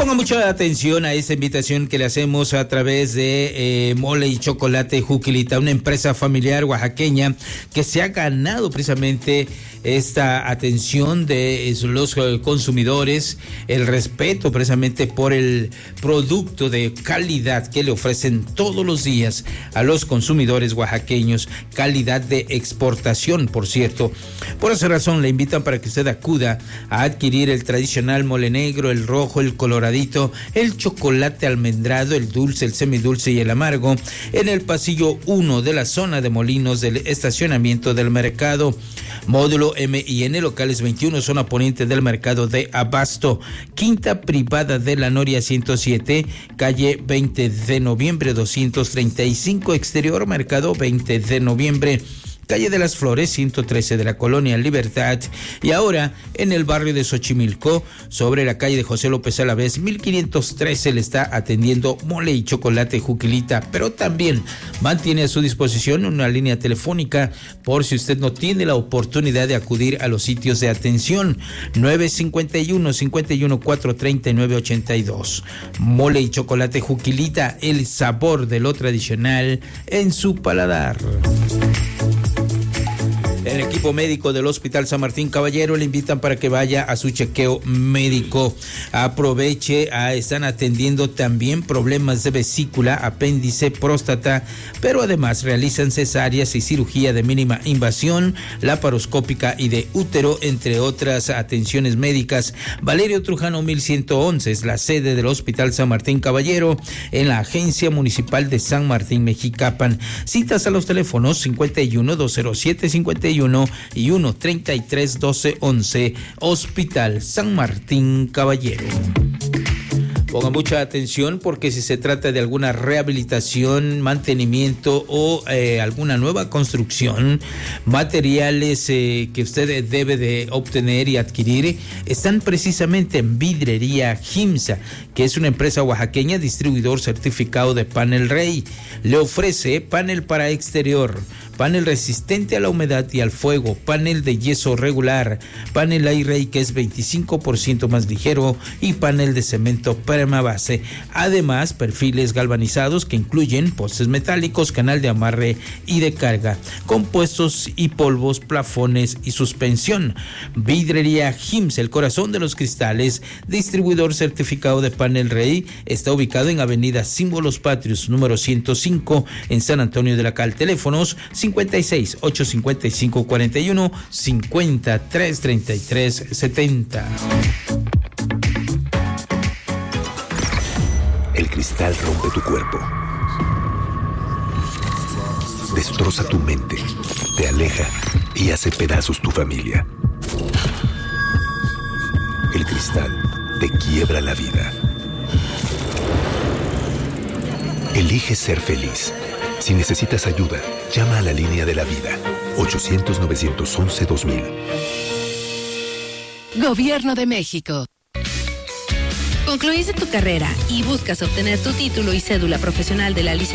Ponga mucha atención a esta invitación que le hacemos a través de Mole y Chocolate Juquilita, una empresa familiar oaxaqueña que se ha ganado precisamente esta atención de los consumidores, el respeto precisamente por el producto de calidad que le ofrecen todos los días a los consumidores oaxaqueños, calidad de exportación, por cierto. Por esa razón le invitan para que usted acuda a adquirir el tradicional mole negro, el rojo, el coloradito, el chocolate almendrado, el dulce, el semidulce y el amargo en el pasillo 1 de la zona de Molinos del estacionamiento del mercado. Módulo M&N, locales 21, zona poniente del mercado de Abasto. Quinta privada de la Noria 107, calle 20 de noviembre 235, exterior mercado 20 de noviembre. Calle de las Flores, 113 de la Colonia Libertad, y ahora en el barrio de Xochimilco, sobre la calle de José López Alavés, 1513, le está atendiendo Mole y Chocolate Juquilita, pero también mantiene a su disposición una línea telefónica por si usted no tiene la oportunidad de acudir a los sitios de atención, 951-51-439-82. Mole y Chocolate Juquilita, el sabor de lo tradicional en su paladar. El equipo médico del Hospital San Martín Caballero le invitan para que vaya a su chequeo médico. Aproveche, están atendiendo también problemas de vesícula, apéndice, próstata, pero además realizan cesáreas y cirugía de mínima invasión, laparoscópica y de útero, entre otras atenciones médicas. Valerio Trujano 1111 es la sede del Hospital San Martín Caballero en la Agencia Municipal de San Martín Mexicapan. Citas a los teléfonos 51-207-51 y 1-33-12-11, Hospital San Martín Caballero. Ponga mucha atención porque si se trata de alguna rehabilitación, mantenimiento o alguna nueva construcción, materiales que usted debe de obtener y adquirir están precisamente en Vidrería Gimsa, que es una empresa oaxaqueña distribuidor certificado de Panel Rey. Le ofrece panel para exterior, panel resistente a la humedad y al fuego, panel de yeso regular, panel Airey que es 25% más ligero y panel de cemento permabase. Además, perfiles galvanizados que incluyen postes metálicos, canal de amarre y de carga, compuestos y polvos, plafones y suspensión. Vidrería Gims, el corazón de los cristales, distribuidor certificado de Panel Rey, está ubicado en Avenida Símbolos Patrios, número 105, en San Antonio de la Cal. Teléfonos 56 855 41 50 333 70. El cristal rompe tu cuerpo, destroza tu mente, te aleja y hace pedazos tu familia. El cristal te quiebra la vida. Elige ser feliz. Si necesitas ayuda, llama a la línea de la vida, 800-911-2000. Gobierno de México. ¿Concluiste tu carrera y buscas obtener tu título y cédula profesional de la licenciatura